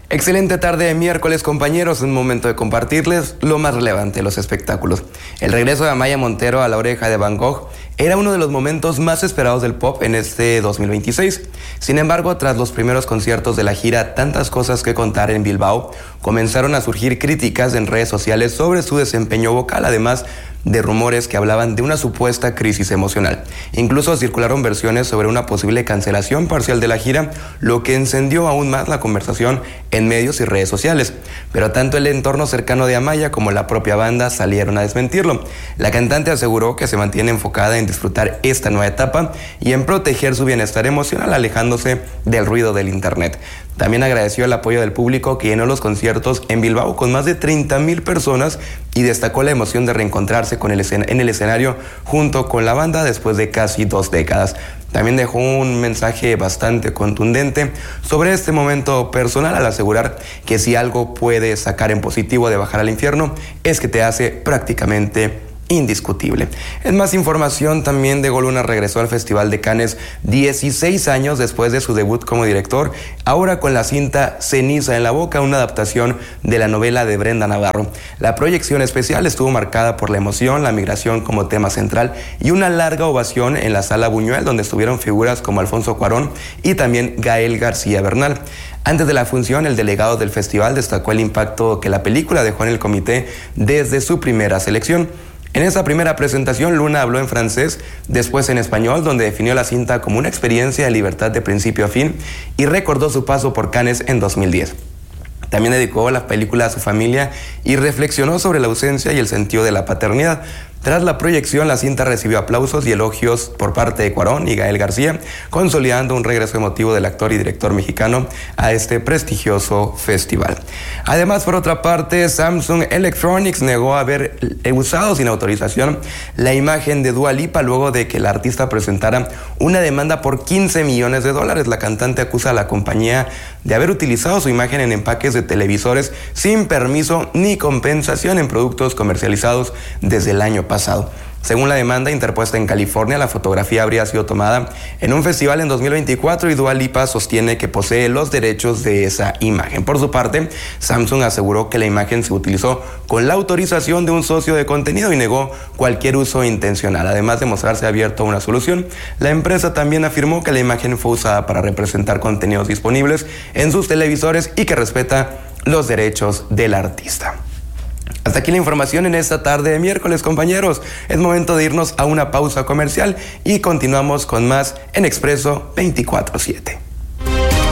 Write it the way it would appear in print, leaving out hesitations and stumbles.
Excelente tarde de miércoles, compañeros. Es un momento de compartirles lo más relevante de los espectáculos. El regreso de Amaia Montero a La Oreja de Van Gogh era uno de los momentos más esperados del pop en este 2026. Sin embargo, tras los primeros conciertos de la gira Tantas Cosas que Contar en Bilbao, comenzaron a surgir críticas en redes sociales sobre su desempeño vocal, además de rumores que hablaban de una supuesta crisis emocional. Incluso circularon versiones sobre una posible cancelación parcial de la gira, lo que encendió aún más la conversación en medios y redes sociales. Pero tanto el entorno cercano de Amaia como la propia banda salieron a desmentirlo. La cantante aseguró que se mantiene enfocada en disfrutar esta nueva etapa y en proteger su bienestar emocional, alejándose del ruido del internet. También agradeció el apoyo del público que llenó los conciertos en Bilbao con más de 30,000 personas y destacó la emoción de reencontrarse en el escenario junto con la banda después de casi 2 décadas. También dejó un mensaje bastante contundente sobre este momento personal al asegurar que si algo puede sacar en positivo de Bajar al Infierno es que te hace prácticamente indiscutible. En más información, también Diego Luna regresó al Festival de Cannes 16 años después de su debut como director, ahora con la cinta Ceniza en la boca, una adaptación de la novela de Brenda Navarro. La proyección especial estuvo marcada por la emoción, la migración como tema central y una larga ovación en la Sala Buñuel, donde estuvieron figuras como Alfonso Cuarón y también Gael García Bernal. Antes de la función, el delegado del festival destacó el impacto que la película dejó en el comité desde su primera selección. En esa primera presentación, Luna habló en francés, después en español, donde definió la cinta como una experiencia de libertad de principio a fin y recordó su paso por Cannes en 2010. También dedicó la película a su familia y reflexionó sobre la ausencia y el sentido de la paternidad. Tras la proyección, la cinta recibió aplausos y elogios por parte de Cuarón y Gael García, consolidando un regreso emotivo del actor y director mexicano a este prestigioso festival. Además, por otra parte, Samsung Electronics negó haber usado sin autorización la imagen de Dua Lipa luego de que la artista presentara una demanda por $15 millones. La cantante acusa a la compañía de haber utilizado su imagen en empaques de televisores sin permiso ni compensación en productos comercializados desde el año pasado. Según la demanda interpuesta en California, la fotografía habría sido tomada en un festival en 2024 y Dua Lipa sostiene que posee los derechos de esa imagen. Por su parte, Samsung aseguró que la imagen se utilizó con la autorización de un socio de contenido y negó cualquier uso intencional. Además de mostrarse abierto a una solución, la empresa también afirmó que la imagen fue usada para representar contenidos disponibles en sus televisores y que respeta los derechos del artista. Hasta aquí la información en esta tarde de miércoles, compañeros. Es momento de irnos a una pausa comercial y continuamos con más en Expreso 24/7.